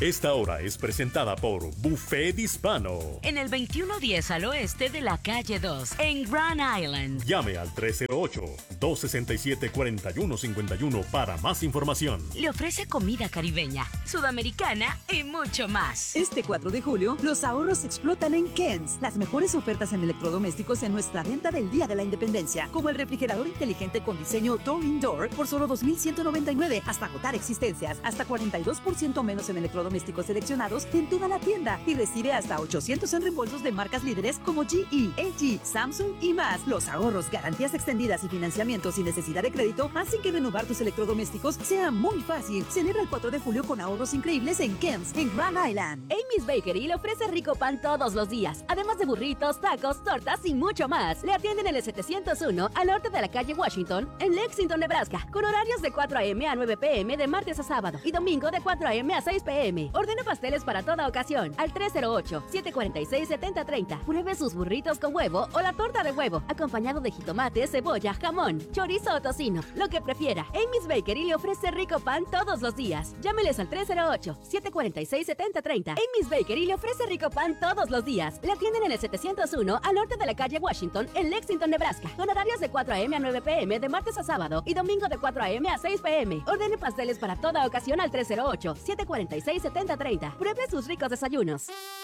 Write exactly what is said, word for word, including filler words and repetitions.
Esta hora es presentada por Buffet Hispano. En el veintiuno diez al oeste de la calle dos, en Grand Island. Llame al tres cero ocho, dos seis siete, cuatro uno cinco uno para más información. Le ofrece comida caribeña, sudamericana y mucho más. Este cuatro de julio, los ahorros explotan en Ken's. Las mejores ofertas en electrodomésticos en nuestra venta del Día de la Independencia, como el refrigerador inteligente con diseño Door Indoor por solo dos mil ciento noventa y nueve hasta agotar existencias, hasta cuarenta y dos por ciento menos en electrodomésticos seleccionados en toda la tienda y recibe hasta ochocientos en reembolsos de marcas líderes como G E, L G, Samsung y más. Los ahorros, garantías extendidas y financiamientos sin necesidad de crédito hacen que renovar tus electrodomésticos sea muy fácil. Celebra el cuatro de julio con ahorros increíbles en Ken's, en Grand Island. Amy's Bakery le ofrece rico pan todos los días, además de burritos, tacos, tortas y mucho más. Le atienden en el setecientos uno al norte de la calle Washington, en Lexington, Nebraska, con horarios de cuatro a eme a nueve pe eme de martes a sábado y domingo de cuatro a eme a seis pe eme. Ordena pasteles para toda ocasión al tres cero ocho, siete cuatro seis, siete cero tres cero. Pruebe sus burritos con huevo o la torta de huevo, acompañado de jitomate, cebolla, jamón, chorizo o tocino, lo que prefiera. Amy's Bakery le ofrece rico pan todos los días. Llámeles al tres cero ocho, siete cuatro seis, siete cero tres cero. Amy's Bakery le ofrece rico pan todos los días. Le atienden en el setecientos uno al norte de la calle Washington, en Lexington, Nebraska, con horarios de cuatro a eme a nueve pe eme de martes a sábado y domingo de cuatro a eme a seis pe eme. Ordene pasteles para toda ocasión al tres cero ocho, siete cuatro seis, siete cero tres cero. Pruebe sus ricos desayunos.